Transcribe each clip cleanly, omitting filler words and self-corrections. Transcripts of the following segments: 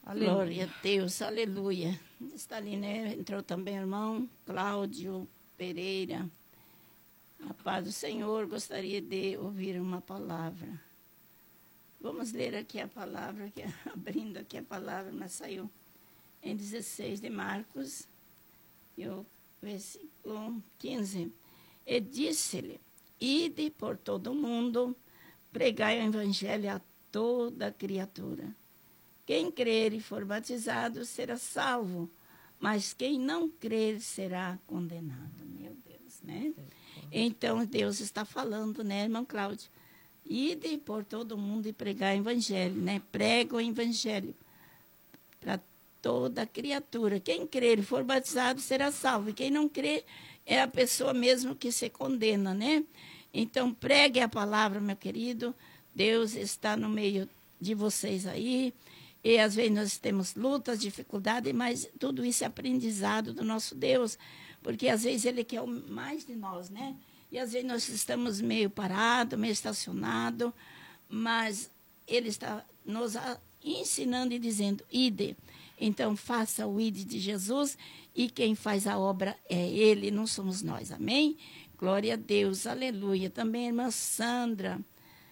Aleluia. Glória a Deus, aleluia. Está ali, né? Entrou também o irmão Cláudio Pereira. A paz do Senhor, gostaria de ouvir uma palavra. Vamos ler aqui a palavra, abrindo aqui a palavra, mas saiu em 16 de Marcos, e o versículo 15. E disse-lhe: ide por todo o mundo, pregai o evangelho a toda criatura. Quem crer e for batizado será salvo, mas quem não crer será condenado. Meu Deus, né? Então, Deus está falando, né, irmão Cláudio? Ide por todo mundo e pregar o evangelho, né? Prega o evangelho para toda criatura. Quem crer e for batizado será salvo. E quem não crer é a pessoa mesmo que se condena, né? Então, pregue a palavra, meu querido. Deus está no meio de vocês aí. E às vezes nós temos lutas, dificuldades, mas tudo isso é aprendizado do nosso Deus, porque às vezes Ele quer o mais de nós, né? E às vezes nós estamos meio parados, meio estacionados, mas Ele está nos ensinando e dizendo, ide. Então, faça o ide de Jesus, e quem faz a obra é Ele, não somos nós, amém? Glória a Deus, aleluia. Também a irmã Sandra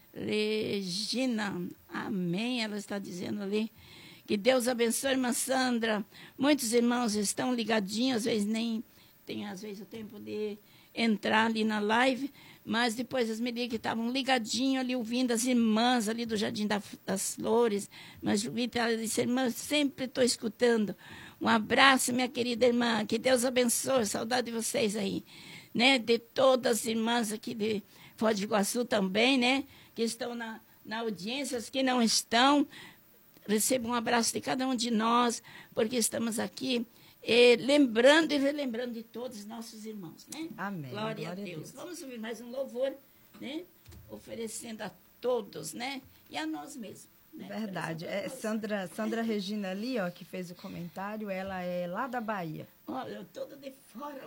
Regina, amém, ela está dizendo ali, que Deus abençoe a irmã Sandra. Muitos irmãos estão ligadinhos, às vezes nem tem o tempo de entrar ali na live, mas depois as meninas que estavam ligadinhos ali, ouvindo as irmãs ali do Jardim das Flores, mas ela disse, irmã, sempre estou escutando. Um abraço, minha querida irmã, que Deus abençoe, saudade de vocês aí, né, de todas as irmãs aqui de Foz do Iguaçu também, né, que estão na audiência, as que não estão, recebam um abraço de cada um de nós, porque estamos aqui lembrando e relembrando de todos os nossos irmãos, né? Amém. Glória a Deus. Vamos ouvir mais um louvor, né? Oferecendo a todos, né? E a nós mesmos. Né? Verdade. Sandra Regina ali, ó, que fez o comentário, ela é lá da Bahia. Olha, toda de fora.